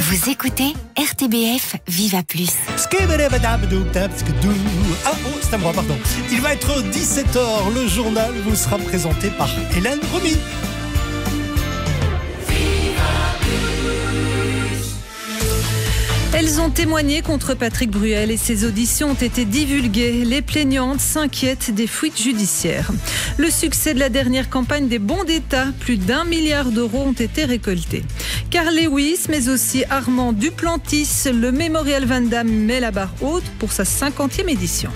Vous écoutez RTBF Viva Plus. Ah, oh, c'est à moi, pardon. Il va être 17h, le journal vous sera présenté par Hélène Romy. Elles ont témoigné contre Patrick Bruel et ses auditions ont été divulguées. Les plaignantes s'inquiètent des fuites judiciaires. Le succès de la dernière campagne des bons d'État, plus d'1 milliard d'euros ont été récoltés. Carl Lewis, mais aussi Armand Duplantis, le Mémorial Van Damme met la barre haute pour sa 50e édition.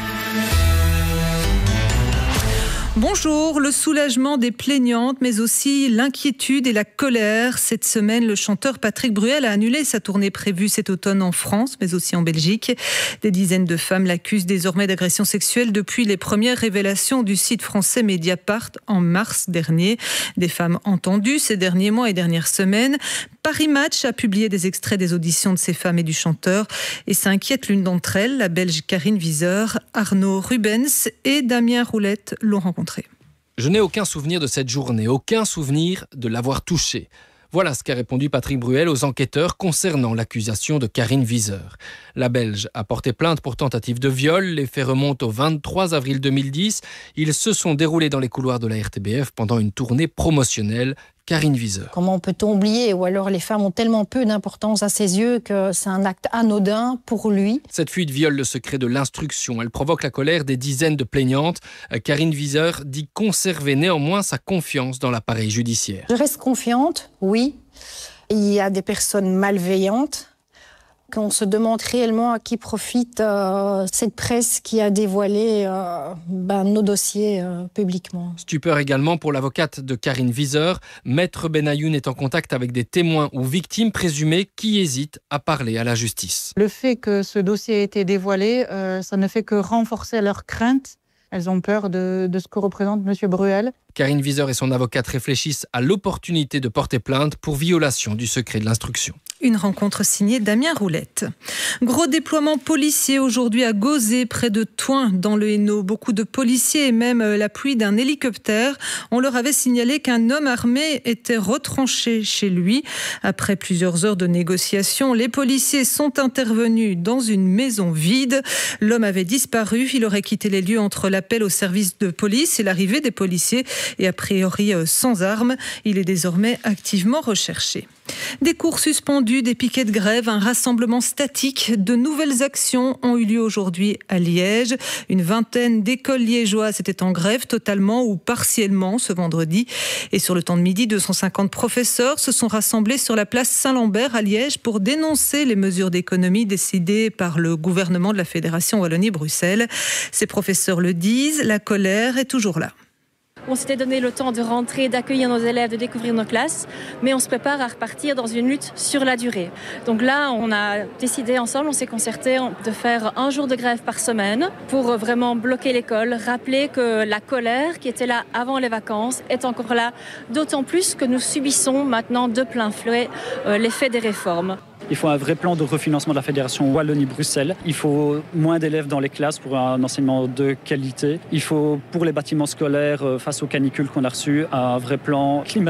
Bonjour, le soulagement des plaignantes, mais aussi l'inquiétude et la colère. Cette semaine, le chanteur Patrick Bruel a annulé sa tournée prévue cet automne en France, mais aussi en Belgique. Des dizaines de femmes l'accusent désormais d'agression sexuelle depuis les premières révélations du site français Mediapart en mars dernier. Des femmes entendues ces derniers mois et dernières semaines. Paris Match a publié des extraits des auditions de ces femmes et du chanteur et s'inquiète l'une d'entre elles, la Belge Karine Wieser. Arnaud Rubens et Damien Roulette l'ont rencontrée. Je n'ai aucun souvenir de cette journée, aucun souvenir de l'avoir touchée. Voilà ce qu'a répondu Patrick Bruel aux enquêteurs concernant l'accusation de Karine Wieser. La Belge a porté plainte pour tentative de viol. Les faits remontent au 23 avril 2010. Ils se sont déroulés dans les couloirs de la RTBF pendant une tournée promotionnelle. Karine Wieser. Comment peut-on oublier? Ou alors les femmes ont tellement peu d'importance à ses yeux que c'est un acte anodin pour lui. Cette fuite viole le secret de l'instruction. Elle provoque la colère des dizaines de plaignantes. Karine Wieser dit conserver néanmoins sa confiance dans l'appareil judiciaire. Je reste confiante, oui. Il y a des personnes malveillantes. On se demande réellement à qui profite cette presse qui a dévoilé nos dossiers publiquement. Stupeur également pour l'avocate de Karine Wieser. Maître Benayoun est en contact avec des témoins ou victimes présumées qui hésitent à parler à la justice. Le fait que ce dossier ait été dévoilé, ça ne fait que renforcer leurs craintes. Elles ont peur de ce que représente M. Bruel. Karine Wieser et son avocate réfléchissent à l'opportunité de porter plainte pour violation du secret de l'instruction. Une rencontre signée Damien Roulette. Gros déploiement policier aujourd'hui à Gauzé, près de Thoin, dans le Hainaut. Beaucoup de policiers et même l'appui d'un hélicoptère. On leur avait signalé qu'un homme armé était retranché chez lui. Après plusieurs heures de négociations, les policiers sont intervenus dans une maison vide. L'homme avait disparu. Il aurait quitté les lieux entre l'appel au service de police et l'arrivée des policiers. Et a priori sans armes. Il est désormais activement recherché. Des cours suspendus, des piquets de grève, un rassemblement statique. De nouvelles actions ont eu lieu aujourd'hui à Liège. Une vingtaine d'écoles liégeoises étaient en grève totalement ou partiellement ce vendredi. Et sur le temps de midi, 250 professeurs se sont rassemblés sur la place Saint-Lambert à Liège pour dénoncer les mesures d'économie décidées par le gouvernement de la Fédération Wallonie-Bruxelles. Ces professeurs le disent, la colère est toujours là. On s'était donné le temps de rentrer, d'accueillir nos élèves, de découvrir nos classes, mais on se prépare à repartir dans une lutte sur la durée. Donc là, on a décidé ensemble, on s'est concerté de faire un jour de grève par semaine pour vraiment bloquer l'école, rappeler que la colère qui était là avant les vacances est encore là, d'autant plus que nous subissons maintenant de plein fouet l'effet des réformes. Il faut un vrai plan de refinancement de la Fédération Wallonie-Bruxelles. Il faut moins d'élèves dans les classes pour un enseignement de qualité. Il faut, pour les bâtiments scolaires, face aux canicules qu'on a reçues, un vrai plan climatique.